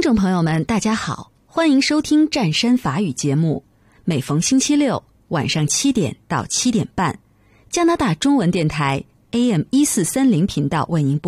众朋友们大家好，欢迎收听湛山法语节目，每逢星期六晚上7点到7点半，加拿大中文电台 AM1430频道为您播